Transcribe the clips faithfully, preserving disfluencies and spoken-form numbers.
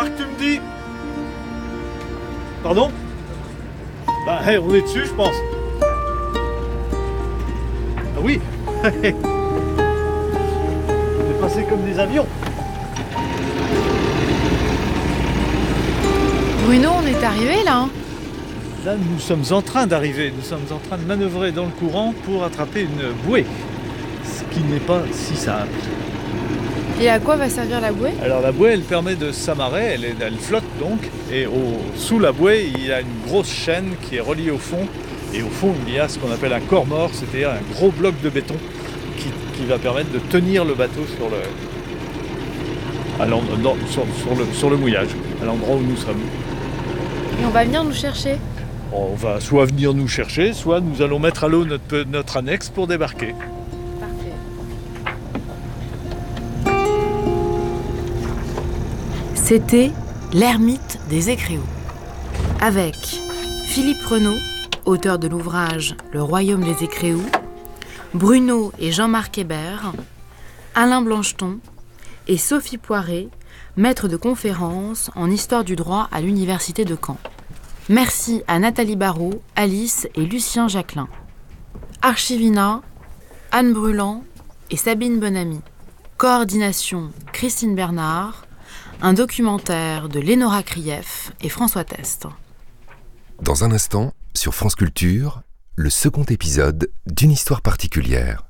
Marc, tu me dis? Pardon? Bah, hey, on est dessus, je pense. Ah oui. On est passé comme des avions. Bruno, on est arrivé là. Là, nous sommes en train d'arriver. Nous sommes en train de manœuvrer dans le courant pour attraper une bouée. Ce qui n'est pas si simple. Et à quoi va servir la bouée? Alors la bouée, elle permet de s'amarrer, elle, est- elle flotte donc, et au, sous la bouée, il y a une grosse chaîne qui est reliée au fond, et au fond, il y a ce qu'on appelle un corps mort, c'est-à-dire un gros bloc de béton qui, qui va permettre de tenir le bateau sur le, à l'en- non, sur, sur le, sur le mouillage, à l'endroit où nous sommes. Et on va venir nous chercher. On va soit venir nous chercher, soit nous allons mettre à l'eau notre, notre annexe pour débarquer. Parfait. C'était L'ermite des Écréaux, avec Philippe Renaud, auteur de l'ouvrage Le Royaume des Écréaux, Bruno et Jean-Marc Hébert, Alain Blancheton et Sophie Poiré, maître de conférence en histoire du droit à l'Université de Caen. Merci à Nathalie Barrault, Alice et Lucien Jacquelin. Archivina, Anne Brûlant et Sabine Bonamy. Coordination Christine Bernard. Un documentaire de Lénora Krief et François Test. Dans un instant, sur France Culture, le second épisode d'une histoire particulière.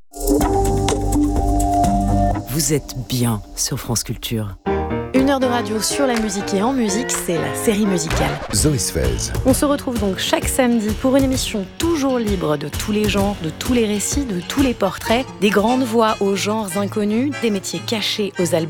Vous êtes bien sur France Culture. Une heure de radio sur la musique et en musique, c'est la série musicale. Zoé Sfez. On se retrouve donc chaque samedi pour une émission toujours libre de tous les genres, de tous les récits, de tous les portraits, des grandes voix aux genres inconnus, des métiers cachés aux albums